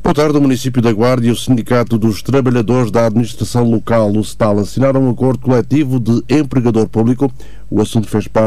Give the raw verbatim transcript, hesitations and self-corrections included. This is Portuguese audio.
Boa tarde. O município da Guarda e o Sindicato dos Trabalhadores da Administração Local, o SETAL, assinaram um acordo coletivo de empregador público. O assunto fez parte